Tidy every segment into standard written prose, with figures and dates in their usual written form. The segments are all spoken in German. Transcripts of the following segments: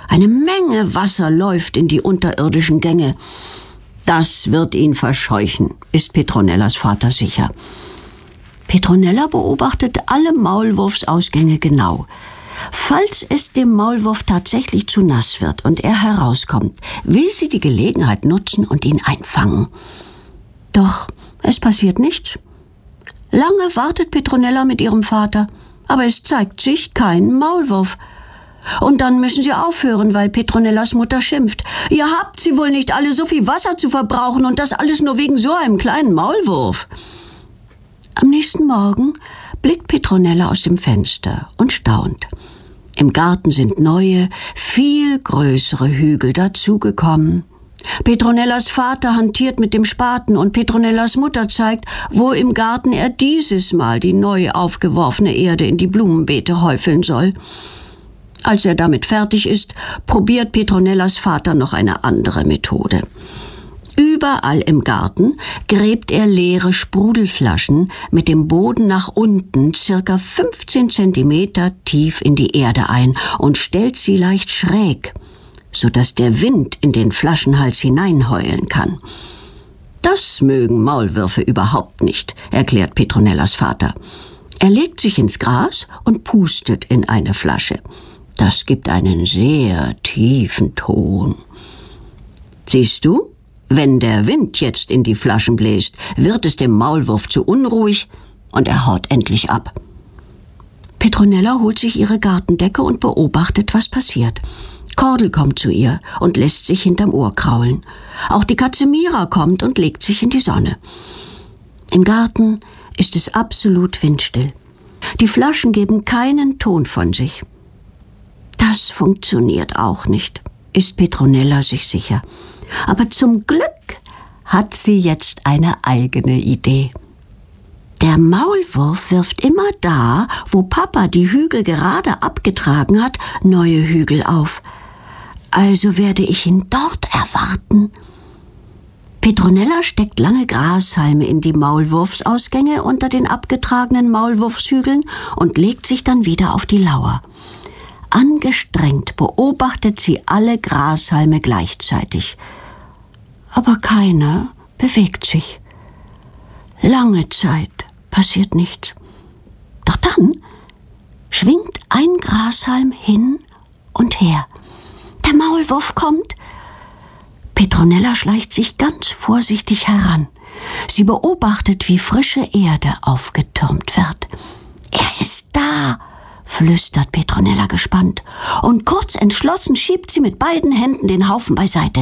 Eine Menge Wasser läuft in die unterirdischen Gänge. Das wird ihn verscheuchen, ist Petronellas Vater sicher. Petronella beobachtet alle Maulwurfsausgänge genau. Falls es dem Maulwurf tatsächlich zu nass wird und er herauskommt, will sie die Gelegenheit nutzen und ihn einfangen. Doch es passiert nichts. Lange wartet Petronella mit ihrem Vater, aber es zeigt sich kein Maulwurf. Und dann müssen sie aufhören, weil Petronellas Mutter schimpft. Ihr habt sie wohl nicht alle, so viel Wasser zu verbrauchen und das alles nur wegen so einem kleinen Maulwurf. Am nächsten Morgen blickt Petronella aus dem Fenster und staunt. Im Garten sind neue, viel größere Hügel dazugekommen. Petronellas Vater hantiert mit dem Spaten und Petronellas Mutter zeigt, wo im Garten er dieses Mal die neu aufgeworfene Erde in die Blumenbeete häufeln soll. Als er damit fertig ist, probiert Petronellas Vater noch eine andere Methode. Überall im Garten gräbt er leere Sprudelflaschen mit dem Boden nach unten ca. 15 Zentimeter tief in die Erde ein und stellt sie leicht schräg, sodass der Wind in den Flaschenhals hineinheulen kann. Das mögen Maulwürfe überhaupt nicht, erklärt Petronellas Vater. Er legt sich ins Gras und pustet in eine Flasche. Das gibt einen sehr tiefen Ton. Siehst du? Wenn der Wind jetzt in die Flaschen bläst, wird es dem Maulwurf zu unruhig und er haut endlich ab. Petronella holt sich ihre Gartendecke und beobachtet, was passiert. Kordel kommt zu ihr und lässt sich hinterm Ohr kraulen. Auch die Katze Mira kommt und legt sich in die Sonne. Im Garten ist es absolut windstill. Die Flaschen geben keinen Ton von sich. Das funktioniert auch nicht, ist Petronella sich sicher. Aber zum Glück hat sie jetzt eine eigene Idee. Der Maulwurf wirft immer da, wo Papa die Hügel gerade abgetragen hat, neue Hügel auf. Also werde ich ihn dort erwarten. Petronella steckt lange Grashalme in die Maulwurfsausgänge unter den abgetragenen Maulwurfshügeln und legt sich dann wieder auf die Lauer. Angestrengt beobachtet sie alle Grashalme gleichzeitig. Aber keiner bewegt sich. Lange Zeit passiert nichts. Doch dann schwingt ein Grashalm hin und her. Der Maulwurf kommt. Petronella schleicht sich ganz vorsichtig heran. Sie beobachtet, wie frische Erde aufgetürmt wird. Er ist da, flüstert Petronella gespannt. Und kurz entschlossen schiebt sie mit beiden Händen den Haufen beiseite.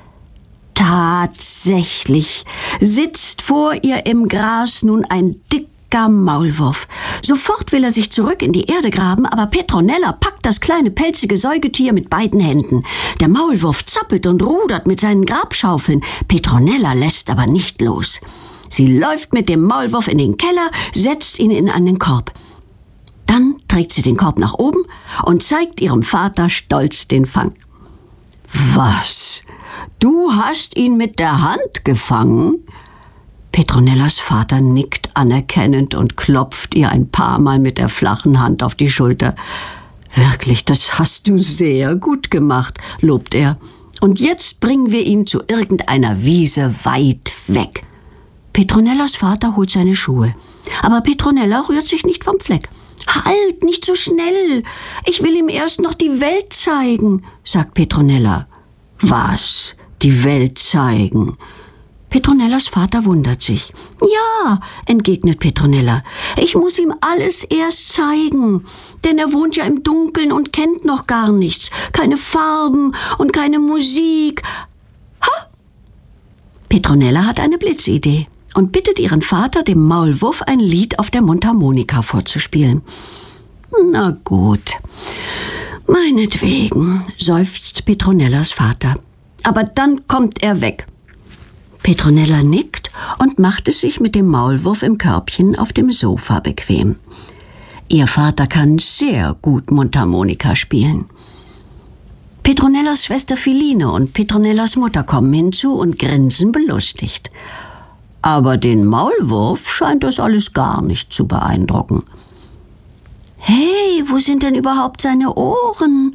Tatsächlich sitzt vor ihr im Gras nun ein dicker Maulwurf. Sofort will er sich zurück in die Erde graben, aber Petronella packt das kleine pelzige Säugetier mit beiden Händen. Der Maulwurf zappelt und rudert mit seinen Grabschaufeln. Petronella lässt aber nicht los. Sie läuft mit dem Maulwurf in den Keller, setzt ihn in einen Korb. Dann trägt sie den Korb nach oben und zeigt ihrem Vater stolz den Fang. Was? Du hast ihn mit der Hand gefangen? Petronellas Vater nickt anerkennend und klopft ihr ein paar Mal mit der flachen Hand auf die Schulter. Wirklich, das hast du sehr gut gemacht, lobt er. Und jetzt bringen wir ihn zu irgendeiner Wiese weit weg. Petronellas Vater holt seine Schuhe. Aber Petronella rührt sich nicht vom Fleck. Halt, nicht so schnell. Ich will ihm erst noch die Welt zeigen, sagt Petronella. Was? Die Welt zeigen? Petronellas Vater wundert sich. Ja, entgegnet Petronella. Ich muss ihm alles erst zeigen. Denn er wohnt ja im Dunkeln und kennt noch gar nichts. Keine Farben und keine Musik. Ha! Petronella hat eine Blitzidee und bittet ihren Vater, dem Maulwurf ein Lied auf der Mundharmonika vorzuspielen. Na gut, meinetwegen, seufzt Petronellas Vater. Aber dann kommt er weg. Petronella nickt und macht es sich mit dem Maulwurf im Körbchen auf dem Sofa bequem. Ihr Vater kann sehr gut Mundharmonika spielen. Petronellas Schwester Philine und Petronellas Mutter kommen hinzu und grinsen belustigt. Aber den Maulwurf scheint das alles gar nicht zu beeindrucken. Hey, wo sind denn überhaupt seine Ohren?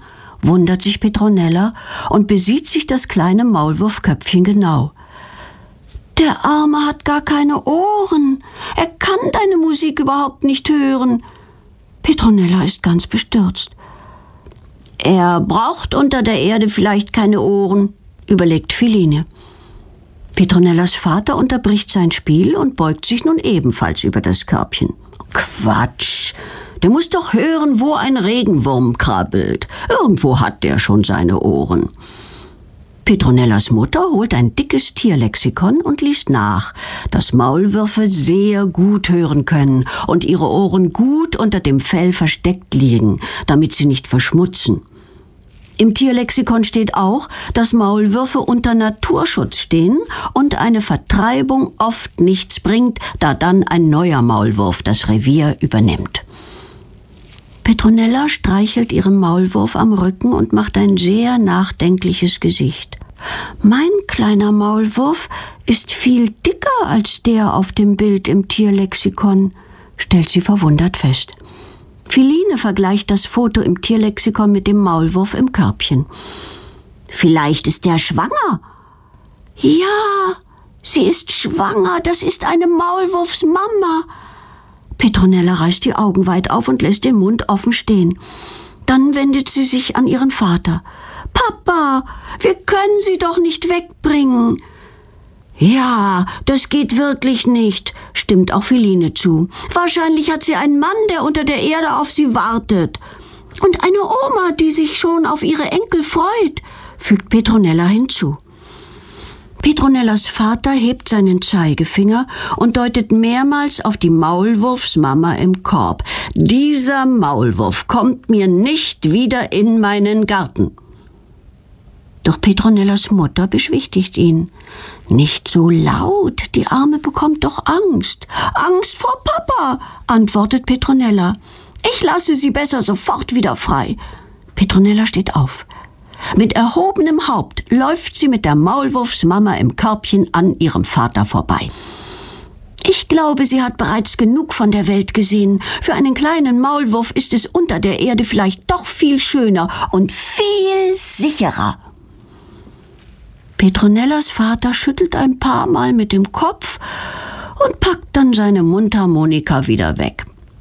wundert sich Petronella und besieht sich das kleine Maulwurfköpfchen genau. »Der Arme hat gar keine Ohren. Er kann deine Musik überhaupt nicht hören.« Petronella ist ganz bestürzt. »Er braucht unter der Erde vielleicht keine Ohren«, überlegt Philine. Petronellas Vater unterbricht sein Spiel und beugt sich nun ebenfalls über das Körbchen. »Quatsch! Der muss doch hören, wo ein Regenwurm krabbelt. Irgendwo hat der schon seine Ohren.« Petronellas Mutter holt ein dickes Tierlexikon und liest nach, dass Maulwürfe sehr gut hören können und ihre Ohren gut unter dem Fell versteckt liegen, damit sie nicht verschmutzen. Im Tierlexikon steht auch, dass Maulwürfe unter Naturschutz stehen und eine Vertreibung oft nichts bringt, da dann ein neuer Maulwurf das Revier übernimmt. Petronella streichelt ihren Maulwurf am Rücken und macht ein sehr nachdenkliches Gesicht. »Mein kleiner Maulwurf ist viel dicker als der auf dem Bild im Tierlexikon«, stellt sie verwundert fest. Philine vergleicht das Foto im Tierlexikon mit dem Maulwurf im Körbchen. »Vielleicht ist der schwanger.« »Ja, sie ist schwanger, das ist eine Maulwurfsmama.« Petronella reißt die Augen weit auf und lässt den Mund offen stehen. Dann wendet sie sich an ihren Vater. »Papa, wir können sie doch nicht wegbringen.« »Ja, das geht wirklich nicht«, stimmt auch Philine zu. »Wahrscheinlich hat sie einen Mann, der unter der Erde auf sie wartet. Und eine Oma, die sich schon auf ihre Enkel freut«, fügt Petronella hinzu. Petronellas Vater hebt seinen Zeigefinger und deutet mehrmals auf die Maulwurfsmama im Korb. »Dieser Maulwurf kommt mir nicht wieder in meinen Garten.« Doch Petronellas Mutter beschwichtigt ihn. »Nicht so laut, die Arme bekommt doch Angst.« »Angst vor Papa«, antwortet Petronella. »Ich lasse sie besser sofort wieder frei.« Petronella steht auf. Mit erhobenem Haupt läuft sie mit der Maulwurfsmama im Körbchen an ihrem Vater vorbei. »Ich glaube, sie hat bereits genug von der Welt gesehen. Für einen kleinen Maulwurf ist es unter der Erde vielleicht doch viel schöner und viel sicherer.« Petronellas Vater schüttelt ein paar Mal mit dem Kopf und packt dann seine Mundharmonika wieder weg.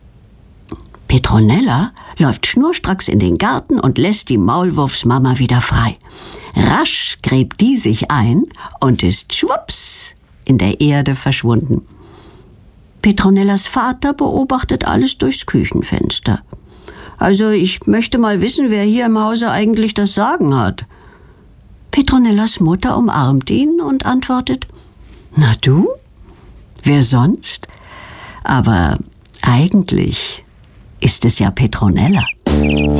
Petronella läuft schnurstracks in den Garten und lässt die Maulwurfsmama wieder frei. Rasch gräbt die sich ein und ist schwupps in der Erde verschwunden. Petronellas Vater beobachtet alles durchs Küchenfenster. »Also ich möchte mal wissen, wer hier im Hause eigentlich das Sagen hat.« Petronellas Mutter umarmt ihn und antwortet: »Na du? Wer sonst? Aber eigentlich ist es ja Petronella.«